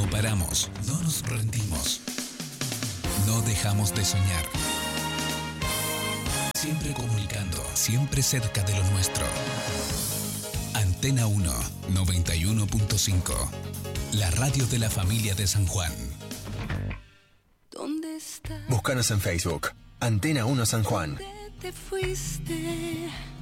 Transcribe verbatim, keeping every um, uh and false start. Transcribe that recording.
No paramos, no nos rendimos. No dejamos de soñar. Siempre comunicando, siempre cerca de lo nuestro. Antena uno, noventa y uno punto cinco. La radio de la familia de San Juan. ¿Dónde estás? Búscanos en Facebook. Antena uno San Juan. ¿Dónde te fuiste?